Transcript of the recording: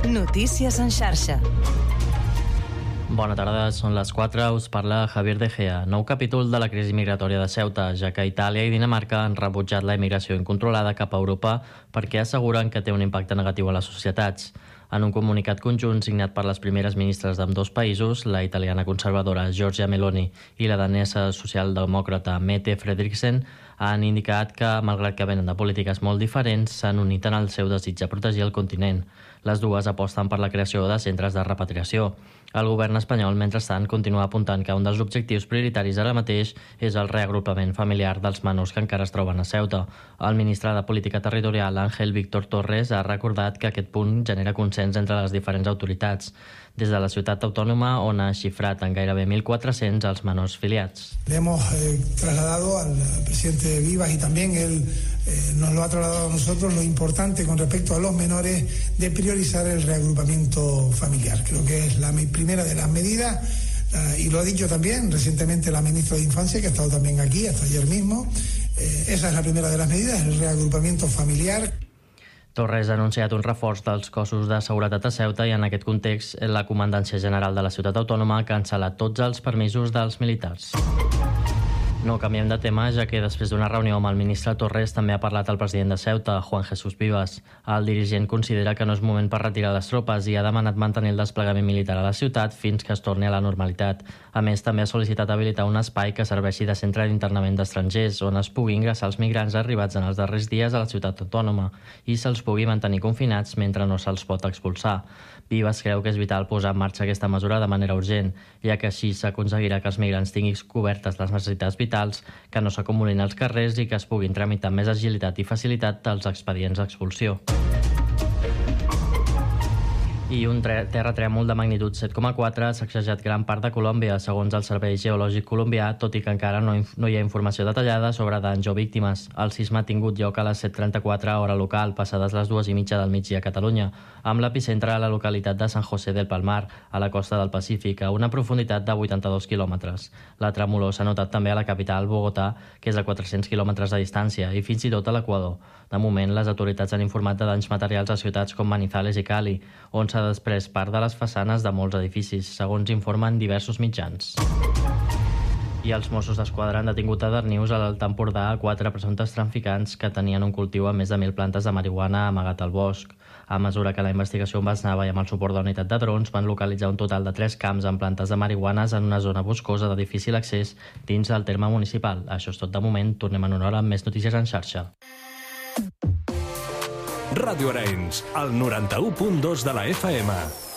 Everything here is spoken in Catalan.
Notícies en xarxa. Bona tarda, són les 4, us parla Javier De Gea. Nou capítol de la crisi migratòria de Ceuta, ja que Itàlia i Dinamarca han rebutjat la immigració incontrolada cap a Europa perquè asseguren que té un impacte negatiu a les societats. En un comunicat conjunt signat per les primeres ministres d'ambdós països, la italiana conservadora Giorgia Meloni i la danesa socialdemòcrata Mette Frederiksen, han indicat que, malgrat que venen de polítiques molt diferents, s'han unit en el seu desig de protegir el continent. Les dues aposten per la creació de centres de repatriació. El govern espanyol, mentrestant, continua apuntant que un dels objectius prioritaris ara mateix és el reagrupament familiar dels menors que encara es troben a Ceuta. El ministre de Política Territorial, Ángel Víctor Torres, ha recordat que aquest punt genera consens entre les diferents autoritats. Des de la ciutat autònoma, on ha xifrat en gairebé 1.400 els menors filiats. Le hemos trasladado al presidente Vivas y también él nos lo ha trasladado a nosotros lo importante con respecto a los menores de priorizar el reagrupamiento familiar. Creo que es la primera de las medidas y lo ha dicho también recientemente la ministra de Infancia, que ha estado también aquí hasta ayer mismo. Esa es la primera de las medidas, el reagrupamiento familiar. Torres ha anunciat un reforç dels cossos de seguretat a Ceuta i en aquest context la Comandància General de la Ciutat Autònoma ha cancel·lat tots els permisos dels militars. No canviem de tema, ja que després d'una reunió amb el ministre Torres també ha parlat el president de Ceuta, Juan Jesús Vivas. El dirigent considera que no és moment per retirar les tropes i ha demanat mantenir el desplegament militar a la ciutat fins que es torni a la normalitat. A més, també ha sol·licitat habilitar un espai que serveixi de centre d'internament d'estrangers, on es pugui ingressar els migrants arribats en els darrers dies a la ciutat autònoma i se'ls pugui mantenir confinats mentre no se'ls pot expulsar. Vivas creu que és vital posar en marxa aquesta mesura de manera urgent, ja que així s'aconseguirà que els migrants tinguin cobertes les necessitats vitals, que no s'acumulin als carrers i que es puguin tramitar amb més agilitat i facilitat els expedients d'expulsió. I un terratrèmol de magnitud 7,4 ha sacsejat gran part de Colòmbia, segons el Servei Geològic colombià, tot i que encara no hi ha informació detallada sobre danys o víctimes. El sisme ha tingut lloc a les 7:34 hora local, passades les 2:30 del migdia a Catalunya, amb l'epicentre a la localitat de San José del Palmar, a la costa del Pacífic, a una profunditat de 82 quilòmetres. La tremolor s'ha notat també a la capital, Bogotà, que és a 400 quilòmetres de distància, i fins i tot a l'Equador. De moment, les autoritats han informat de danys materials a ciutats com Manizales i Cali, on s'ha després part de les façanes de molts edificis, segons informen diversos mitjans. I els Mossos d'Esquadra han detingut a Darnius, a l'Alt Empordà, 4 presumptes traficants que tenien un cultiu amb més de 1.000 plantes de marihuana amagat al bosc. A mesura que la investigació avançava i amb el suport de la unitat de drons, van localitzar un total de 3 camps amb plantes de marihuanes en una zona boscosa de difícil accés dins el terme municipal. Això és tot de moment. Tornem en una hora amb més notícies en xarxa. Ràdio Arenys, el 91.2 de la FM.